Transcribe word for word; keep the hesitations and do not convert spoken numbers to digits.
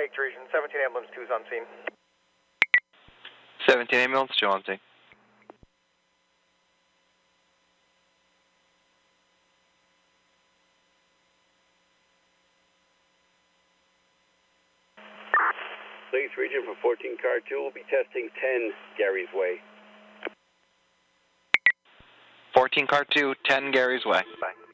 Lake Region, seventeen ambulance two is on scene. seventeen ambulance two on scene. Lake Region for fourteen car two will be testing ten Gary's Way. fourteen car two, ten Gary's Way. Bye.